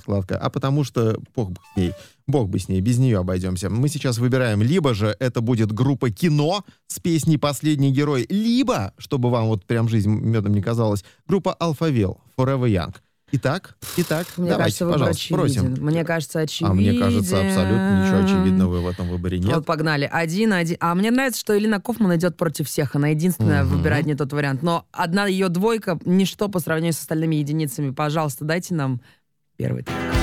складка, а потому что бог бы с ней, без нее обойдемся. Мы сейчас выбираем, либо же это будет группа «Кино» с песней «Последний герой», либо, чтобы вам вот прям жизнь медом не казалась, группа «Алфавил» «Forever Young». Итак, мне давайте, кажется, выбор пожалуйста, очевиден. спросим. Мне кажется, очевиден. А мне кажется, абсолютно ничего очевидного в этом выборе нет. Вот погнали. 1-1. А мне нравится, что Элина Кофман идет против всех. Она единственная выбирает не тот вариант. Но одна ее двойка — ничто по сравнению с остальными единицами. Пожалуйста, дайте нам первый трек.